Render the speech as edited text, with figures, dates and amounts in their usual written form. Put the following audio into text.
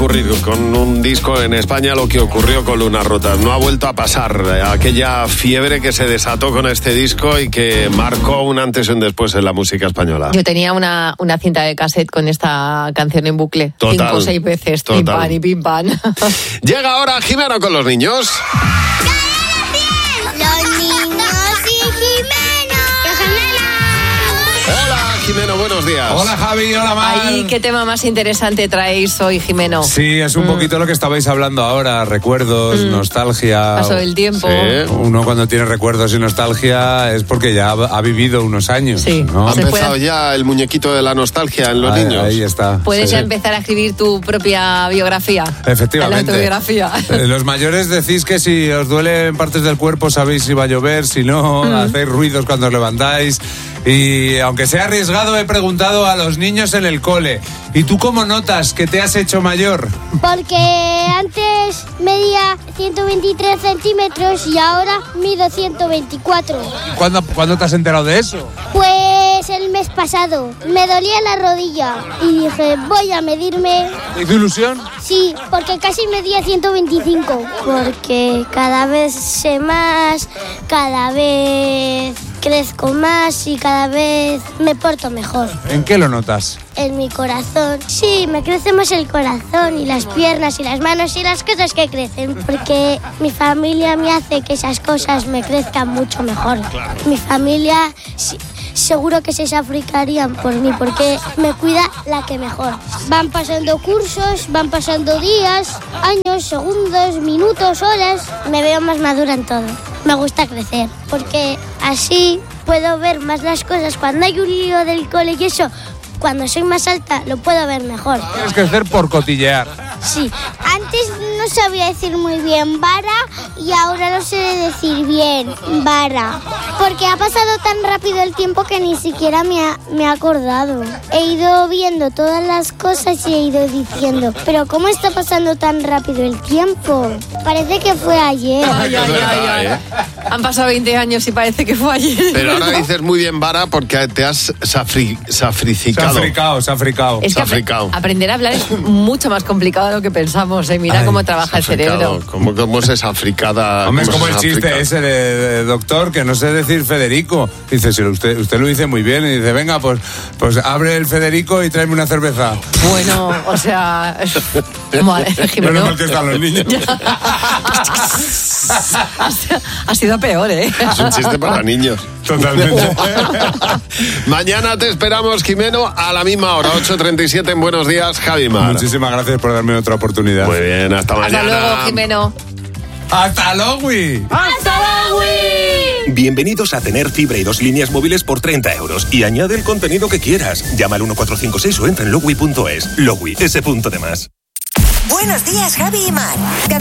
ocurrir con un disco en España lo que ocurrió con Lunas Rotas. No ha vuelto a pasar aquella fiebre que se desató con este disco y que marcó un antes y un después en la música española. Yo tenía una cinta de cassette con esta canción en bucle. Total, 5 o 6 veces. total. Pim pam y pim pam. Llega ahora Jimeno con los niños. Los niños y Jimeno. Hola Jimeno, buenos días. Hola Javi, hola Mar. Ay, qué tema más interesante traéis hoy, Jimeno. Sí, es un poquito lo que estabais hablando ahora, recuerdos, nostalgia. Paso del tiempo. Sí. Uno cuando tiene recuerdos y nostalgia es porque ya ha vivido unos años, Sí. ¿no? Ha Se empezado puede- ya el muñequito de la nostalgia en los niños. Ahí está. Puedes Sí. ya empezar a escribir tu propia biografía. Efectivamente. La autobiografía. Los mayores decís que si os duelen partes del cuerpo sabéis si va a llover, si no, hacéis ruidos cuando os levantáis. Y aunque sea arriesgado, he preguntado a los niños en el cole. ¿Y tú cómo notas que te has hecho mayor? Porque antes medía 123 centímetros y ahora mido 124. ¿Cuándo te has enterado de eso? Pues el mes pasado me dolía la rodilla y dije, voy a medirme. ¿Te hizo ilusión? Sí, porque casi medía 125. Porque cada vez sé más, cada vez crezco más y cada vez me porto mejor. ¿En qué lo notas? En mi corazón. Sí, me crece más el corazón y las piernas y las manos y las cosas que crecen. Porque mi familia me hace que esas cosas me crezcan mucho mejor. Mi familia seguro que se sacrificarían por mí porque me cuida la que mejor. Van pasando cursos, van pasando días, años, segundos, minutos, horas. Me veo más madura en todo. Me gusta crecer porque así puedo ver más las cosas. Cuando hay un lío del cole y eso, cuando soy más alta lo puedo ver mejor. Tienes que crecer por cotillear. Sí, antes no sabía decir muy bien vara y ahora lo sé decir bien, vara. Porque ha pasado tan rápido el tiempo que ni siquiera me he acordado. He ido viendo todas las cosas y he ido diciendo, pero ¿cómo está pasando tan rápido el tiempo? Parece que fue ayer. Ay, ay, ay, ay. Han pasado 20 años y parece que fue ayer. Pero ahora dices muy bien, Vara, porque te has safricado. Se ha fricado. Es que Safricao. aprender a hablar es mucho más complicado de lo que pensamos. Mira Ay, cómo trabaja el cerebro. ¿Cómo es esa fricada? Hombre, es ¿Cómo como el se chiste africa? ese de doctor, que no sé decir Federico. Dice, si usted lo dice muy bien. Y dice, venga, pues abre el Federico y tráeme una cerveza. Bueno, o sea... Madre, Menos Jimeno. mal que están los niños. Ha sido peor, ¿eh? Es un chiste para niños. Totalmente. Mañana te esperamos, Jimeno, a la misma hora, 8:37 en Buenos Días, Javi Mar. Muchísimas gracias por darme otra oportunidad. Muy bien, hasta mañana. Hasta luego, Jimeno. ¡Hasta luego! Bienvenidos a tener fibra y 2 líneas móviles por 30 euros. Y añade el contenido que quieras. Llama al 1456 o entra en Logwi.es. Logwi, ese punto de más. Buenos días, Javi y Mar. Cada